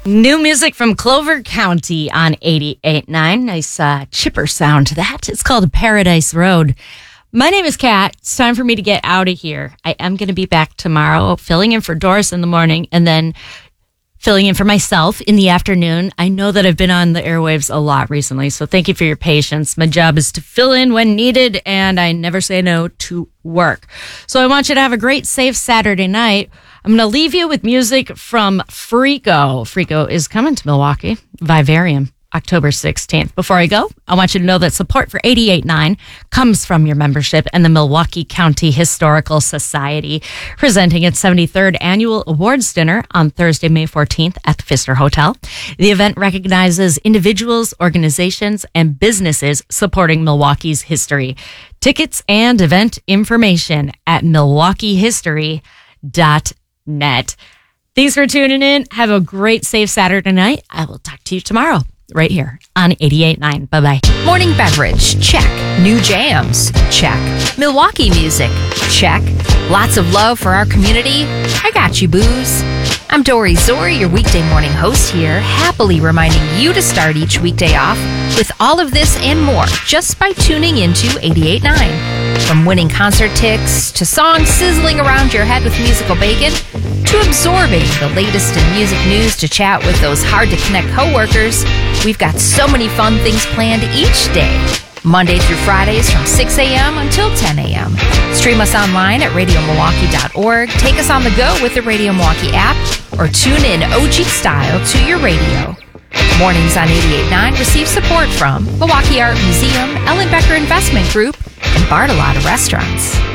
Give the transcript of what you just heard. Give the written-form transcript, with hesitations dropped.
New music from Clover County on 88.9. Nice chipper sound to that. It's called Paradise Road. My name is Kat. It's time for me to get out of here. I am going to be back tomorrow, filling in for Doris in the morning and then filling in for myself in the afternoon. I know that I've been on the airwaves a lot recently, so thank you for your patience. My job is to fill in when needed, and I never say no to work. So I want you to have a great, safe Saturday night. I'm going to leave you with music from Freako. Freako is coming to Milwaukee, Vivarium, October 16th. Before I go, I want you to know that support for 88.9 comes from your membership and the Milwaukee County Historical Society, presenting its 73rd Annual Awards Dinner on Thursday, May 14th at the Pfister Hotel. The event recognizes individuals, organizations, and businesses supporting Milwaukee's history. Tickets and event information at milwaukeehistory.net. Thanks for tuning in. Have a great, safe Saturday night. I will talk to you tomorrow right here on 88.9. Bye-bye. Morning beverage, check. New jams, check. Milwaukee music, check. Lots of love for our community. I got you, booze. I'm Dory Zori, your weekday morning host here, happily reminding you to start each weekday off with all of this and more just by tuning into 88.9. From winning concert tickets to songs sizzling around your head with musical bacon to absorbing the latest in music news to chat with those hard-to-connect coworkers, we've got so many fun things planned each day. Monday through Fridays from 6 a.m. until 10 a.m. Stream us online at radiomilwaukee.org. Take us on the go with the Radio Milwaukee app or tune in OG style to your radio. Mornings on 88.9 receive support from Milwaukee Art Museum, Ellen Becker Investment Group, and Bartolotta Restaurants.